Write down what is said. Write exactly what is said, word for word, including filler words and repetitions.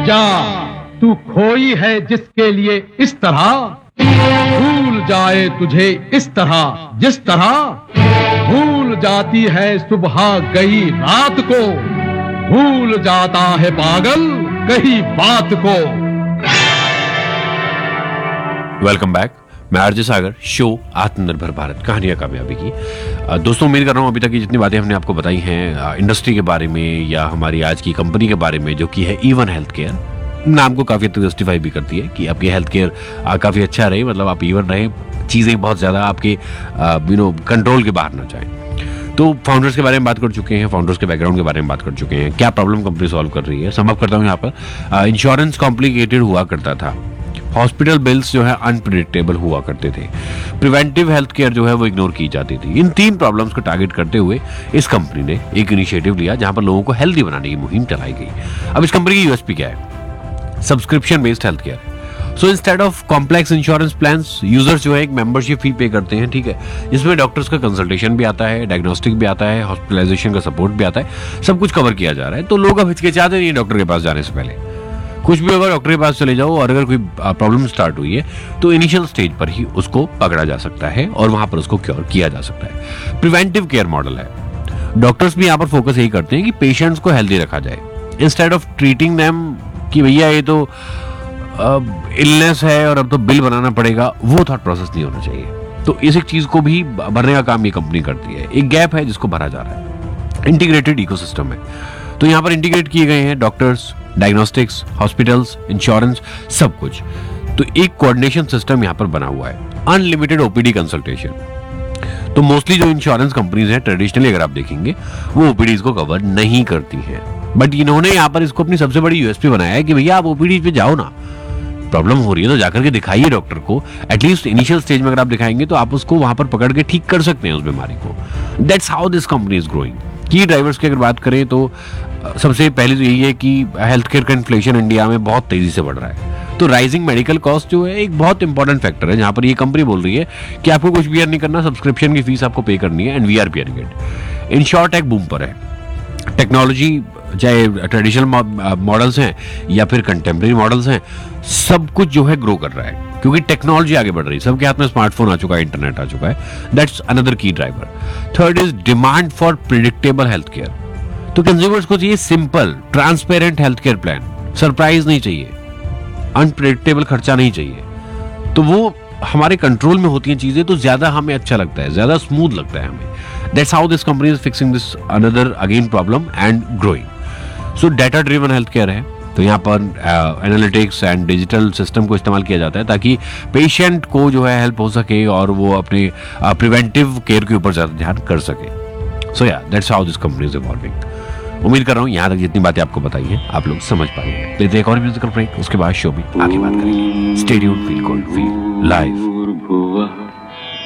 जा, तू खोई है जिसके लिए इस तरह, भूल जाए तुझे इस तरह जिस तरह भूल जाती है सुबह गई रात को, भूल जाता है पागल कही बात को। वेलकम बैक, मैं आरजे सागर, शो आत्मनिर्भर भारत कहानियां कामयाबी की। दोस्तों, उम्मीद कर रहा हूं अभी तक की जितनी बातें हमने आपको बताई हैं इंडस्ट्री के बारे में या हमारी आज की कंपनी के बारे में, जो कि है इवन हेल्थ केयर, नाम को काफी जस्टिफाई भी करती है कि आपकी हेल्थ केयर काफी अच्छा रहे, मतलब आप इवन रहे, चीजें बहुत ज्यादा आपके यू नो कंट्रोल के बाहर ना जाए। तो फाउंडर्स के बारे में बात कर चुके हैं, फाउंडर्स के बैकग्राउंड के बारे में बात कर चुके हैं, क्या प्रॉब्लम कंपनी सॉल्व कर रही है। समअप करता हूँ यहाँ पर, इंश्योरेंस कॉम्प्लिकेटेड हुआ करता था, हॉस्पिटल बिल्स जो है अनप्रिडिक्टेबल हुआ करते थे, प्रिवेंटिव हेल्थ केयर जो है वो इग्नोर की जाती थी। इन तीन प्रॉब्लम्स को टारगेट करते हुए इस कंपनी ने एक इनिशिएटिव लिया जहां पर लोगों को हेल्दी बनाने की मुहिम चलाई गई। अब इस कंपनी की यूएसपी क्या है? Subscription based health care. So instead of complex insurance plans, users जो है एक मेंबरशिप फी पे करते हैं, ठीक है, जिसमें डॉक्टर्स का कंसल्टेशन भी आता है, डायग्नोस्टिक भी आता है, हॉस्पिटलाइजेशन का सपोर्ट भी आता है, सब कुछ कवर किया जा रहा है। तो लोग अब हिचकिचाते नहीं डॉक्टर के पास जाने से पहले। कुछ भी अगर डॉक्टर के पास चले जाओ और अगर कोई प्रॉब्लम स्टार्ट हुई है तो इनिशियल स्टेज पर ही उसको पकड़ा जा सकता है और वहां पर उसको क्योर किया जा सकता है। प्रिवेंटिव केयर मॉडल है। डॉक्टर्स भी यहाँ पर फोकस यही करते हैं कि पेशेंट्स को हेल्दी रखा जाए, इंस्टेड ऑफ ट्रीटिंग देम कि भैया ये तो इलनेस है और अब तो बिल बनाना पड़ेगा, वो थॉट प्रोसेस नहीं होना चाहिए। तो इस एक चीज को भी भरने का काम ये कंपनी करती है। एक गैप है जिसको भरा जा रहा है। इंटीग्रेटेड इकोसिस्टम है, तो यहाँ पर इंटीग्रेट किए गए हैं डॉक्टर्स, डायग्नोस्टिक्स, हॉस्पिटल्स, इंश्योरेंस, सब कुछ। तो एक कोऑर्डिनेशन सिस्टम यहाँ पर बना हुआ है। Unlimited OPD consultation. तो मोस्टली जो इंश्योरेंस कंपनीज हैं ट्रेडिशनली अगर आप देखेंगे वो ओपीडीज को कवर नहीं करती हैं, बट इन्होंने यहाँ पर इसको अपनी सबसे बड़ी यूएसपी बनाया है कि भैया आप ओपीडी पे जाओ ना, प्रॉब्लम हो रही है तो जाकर के दिखाइए डॉक्टर को। एटलीस्ट इनिशियल स्टेज में अगर आप दिखाएंगे तो आप उसको वहां पर पकड़ के ठीक कर सकते हैं उस बीमारी को। That's how this company is growing. की ड्राइवर्स की अगर बात करें तो सबसे पहले तो यही है कि हेल्थ केयर का इन्फ्लेशन इंडिया में बहुत तेजी से बढ़ रहा है। तो राइजिंग मेडिकल कॉस्ट जो है एक बहुत इंपॉर्टेंट फैक्टर है, जहां पर ये कंपनी बोल रही है कि आपको कुछ भी नहीं करना, सब्सक्रिप्शन की फीस आपको पे करनी है, and we are paying it. In short एक बूम पर है। टेक्नोलॉजी, चाहे ट्रेडिशनल मॉडल्स हैं या फिर कंटेम्प्रेरी मॉडल्स हैं, सब कुछ जो है ग्रो कर रहा है क्योंकि टेक्नोलॉजी आगे बढ़ रही है। सबके हाथ में स्मार्टफोन आ चुका है, इंटरनेट आ चुका है। दैट्स अनदर की driver. Third is demand for predictable health care. तो कंज्यूमर्स को चाहिए simple transparent health care plan, surprise नहीं चाहिए, अनप्रिडिक्टेबल खर्चा नहीं चाहिए। तो वो हमारे कंट्रोल में होती हैं चीजें तो ज्यादा हमें अच्छा लगता है, ज्यादा स्मूथ लगता है हमें। That's how this company is fixing this another again problem and growing. So data driven health care है, तो यहाँ पर एनालिटिक्स एंड डिजिटल सिस्टम को इस्तेमाल किया जाता है ताकि पेशेंट को जो है हेल्प हो सके और वो अपने प्रिवेंटिव केयर के ऊपर ज्यादा ध्यान कर सके। सो या that's how this company is evolving. उम्मीद कर रहा हूँ यहाँ तक जितनी बातें आपको बताई है आप लोग समझ पाएंगे। लेते एक और म्यूजिकल ब्रेक, उसके बाद शो भी आगे बात करेंगे। Stay tuned, feel good, feel live.